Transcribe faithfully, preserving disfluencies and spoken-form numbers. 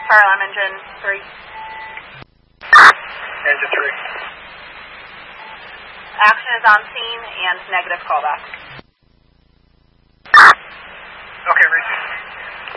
Fire alarm engine three. Engine three. Action is on scene and negative callback.